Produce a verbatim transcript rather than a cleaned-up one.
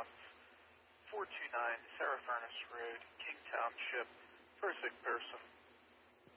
John's, four two nine Sarah Furnace Road, King Township, for a sick person.